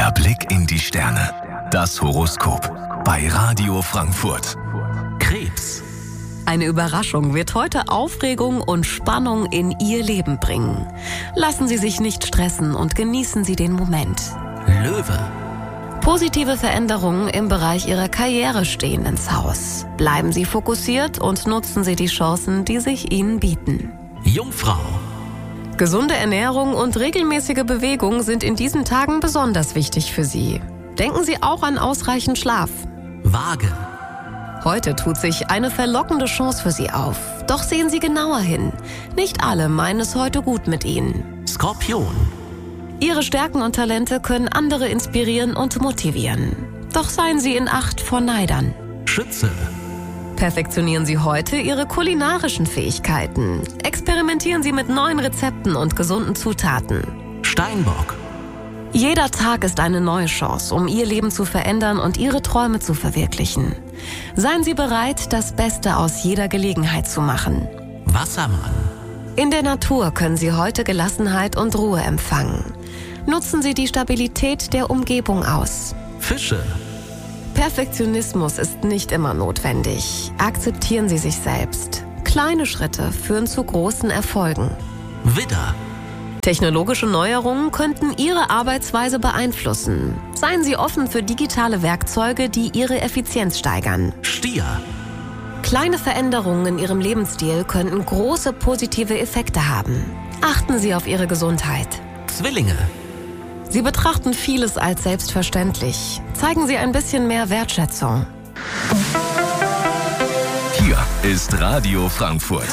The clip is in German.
Der Blick in die Sterne. Das Horoskop bei Radio Frankfurt. Krebs. Eine Überraschung wird heute Aufregung und Spannung in Ihr Leben bringen. Lassen Sie sich nicht stressen und genießen Sie den Moment. Löwe. Positive Veränderungen im Bereich Ihrer Karriere stehen ins Haus. Bleiben Sie fokussiert und nutzen Sie die Chancen, die sich Ihnen bieten. Jungfrau. Gesunde Ernährung und regelmäßige Bewegung sind in diesen Tagen besonders wichtig für Sie. Denken Sie auch an ausreichend Schlaf. Waage. Heute tut sich eine verlockende Chance für Sie auf. Doch sehen Sie genauer hin. Nicht alle meinen es heute gut mit Ihnen. Skorpion. Ihre Stärken und Talente können andere inspirieren und motivieren. Doch seien Sie in Acht vor Neidern. Schütze. Perfektionieren Sie heute Ihre kulinarischen Fähigkeiten. Experimentieren Sie mit neuen Rezepten und gesunden Zutaten. Steinbock. Jeder Tag ist eine neue Chance, um Ihr Leben zu verändern und Ihre Träume zu verwirklichen. Seien Sie bereit, das Beste aus jeder Gelegenheit zu machen. Wassermann. In der Natur können Sie heute Gelassenheit und Ruhe empfangen. Nutzen Sie die Stabilität der Umgebung aus. Fische. Perfektionismus ist nicht immer notwendig. Akzeptieren Sie sich selbst. Kleine Schritte führen zu großen Erfolgen. Widder. Technologische Neuerungen könnten Ihre Arbeitsweise beeinflussen. Seien Sie offen für digitale Werkzeuge, die Ihre Effizienz steigern. Stier. Kleine Veränderungen in Ihrem Lebensstil könnten große positive Effekte haben. Achten Sie auf Ihre Gesundheit. Zwillinge. Sie betrachten vieles als selbstverständlich. Zeigen Sie ein bisschen mehr Wertschätzung. Hier ist Radio Frankfurt.